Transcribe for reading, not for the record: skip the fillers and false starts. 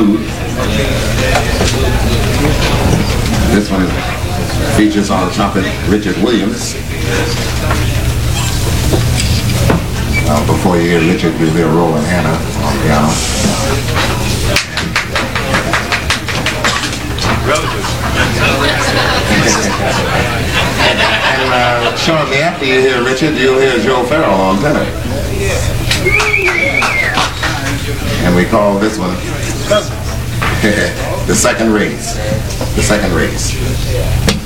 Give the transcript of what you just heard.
Blues. This one features on trumpet Richard Williams. Before you hear Richard, you'll hear Roland Hanna on piano. And shortly after you hear Richard, you'll hear Joe Farrell on tenor. And we call this one the second race. The second race.